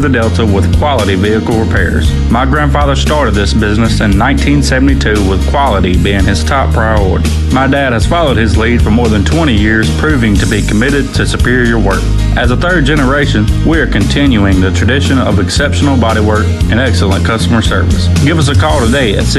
the Delta with quality vehicle repairs. My grandfather started this business in 1972 with quality being his top priority. My dad has followed his lead for more than 20 years, proving to be committed to superior work. As a third generation, we are continuing the tradition of exceptional bodywork and excellent customer service. Give us a call today at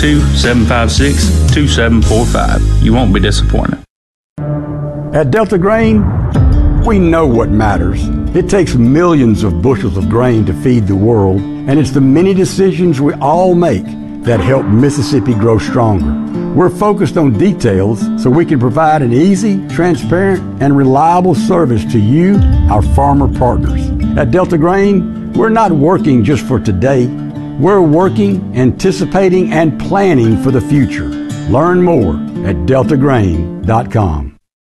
662-756-2745. You won't be disappointed. At Delta Grain, we know what matters. It takes millions of bushels of grain to feed the world, and it's the many decisions we all make that help Mississippi grow stronger. We're focused on details so we can provide an easy, transparent, and reliable service to you, our farmer partners. At Delta Grain, we're not working just for today. We're working, anticipating, and planning for the future. Learn more at deltagrain.com.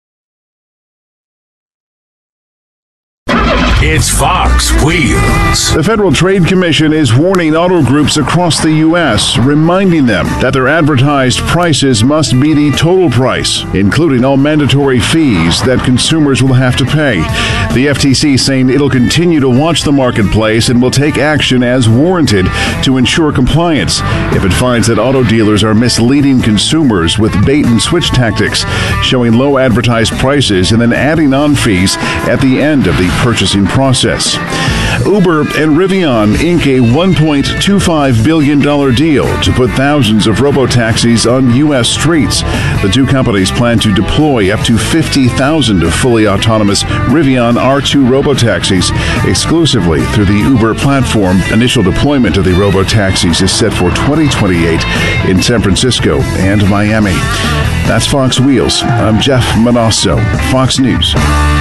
It's Fox Wheels. The Federal Trade Commission is warning auto groups across the U.S., reminding them that their advertised prices must be the total price, including all mandatory fees that consumers will have to pay. The FTC saying it'll continue to watch the marketplace and will take action as warranted to ensure compliance if it finds that auto dealers are misleading consumers with bait-and-switch tactics, showing low advertised prices and then adding on fees at the end of the purchasing process. Uber and Rivian ink a $1.25 billion deal to put thousands of robotaxis on U.S. streets. The two companies plan to deploy up to 50,000 of fully autonomous Rivian R2 robotaxis exclusively through the Uber platform. Initial deployment of the robotaxis is set for 2028 in San Francisco and Miami. That's Fox Wheels. I'm Jeff Manasso, Fox News.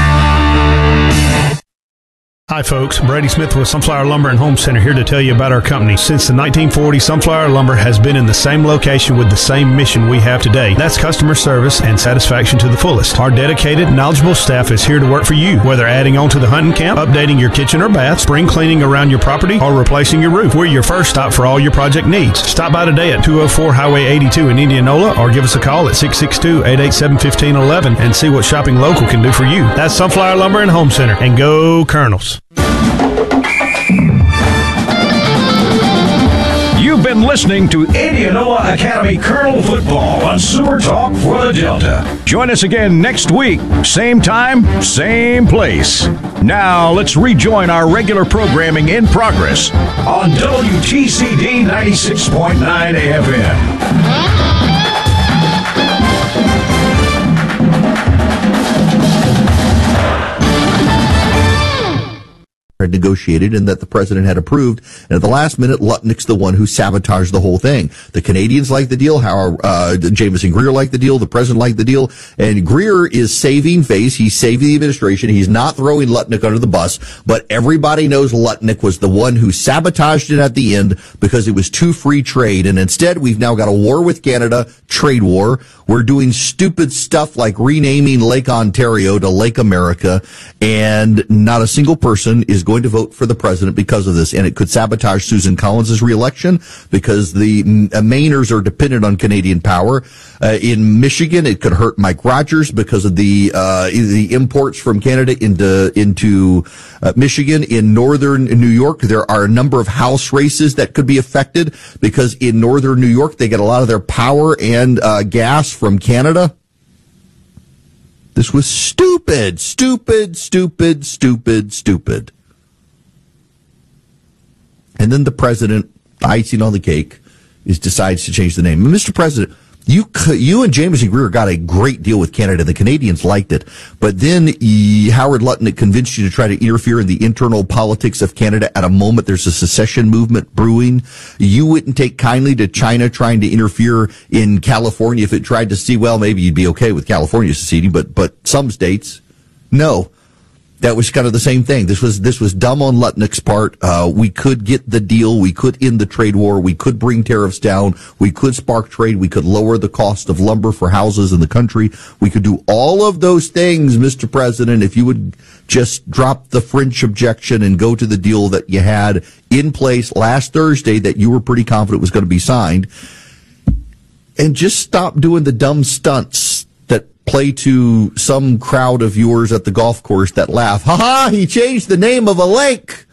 Hi folks, Brady Smith with Sunflower Lumber and Home Center here to tell you about our company. Since the 1940s, Sunflower Lumber has been in the same location with the same mission we have today. That's customer service and satisfaction to the fullest. Our dedicated, knowledgeable staff is here to work for you. Whether adding on to the hunting camp, updating your kitchen or bath, spring cleaning around your property, or replacing your roof, we're your first stop for all your project needs. Stop by today at 204 Highway 82 in Indianola or give us a call at 662-887-1511 and see what shopping local can do for you. That's Sunflower Lumber and Home Center. And go Colonels. You've been listening to Indianola Academy Colonel Football on Super Talk for the Delta. Join us again next week, same time, same place. Now let's rejoin our regular programming in progress on WTCD 96.9 FM. Had negotiated and that the president had approved, and at the last minute, Lutnick's the one who sabotaged the whole thing. The Canadians liked the deal, Jameson Greer liked the deal, the president liked the deal, and Greer is saving face, he's saving the administration, he's not throwing Lutnick under the bus, but everybody knows Lutnick was the one who sabotaged it at the end because it was too free trade, and instead we've now got a war with Canada, trade war. We're doing stupid stuff like renaming Lake Ontario to Lake America, and not a single person is going to vote for the president because of this, and it could sabotage Susan Collins' reelection because the Mainers are dependent on Canadian power. In Michigan, it could hurt Mike Rogers because of the imports from Canada into Michigan. In northern New York, there are a number of House races that could be affected because in northern New York, they get a lot of their power and gas from Canada. This was stupid. And then the president, icing on the cake, decides to change the name. And Mr. President, you and Jameson Greer got a great deal with Canada. The Canadians liked it. But then Howard Lutnick convinced you to try to interfere in the internal politics of Canada at a moment there's a secession movement brewing. You wouldn't take kindly to China trying to interfere in California if it tried to see, well, maybe you'd be okay with California seceding, but some states, no. That was kind of the same thing. This was dumb on Lutnick's part. We could get the deal. We could end the trade war. We could bring tariffs down. We could spark trade. We could lower the cost of lumber for houses in the country. We could do all of those things, Mr. President, if you would just drop the French objection and go to the deal that you had in place last Thursday that you were pretty confident was going to be signed. And just stop doing the dumb stunts play to some crowd of yours at the golf course that laugh. Ha ha, he changed the name of a lake.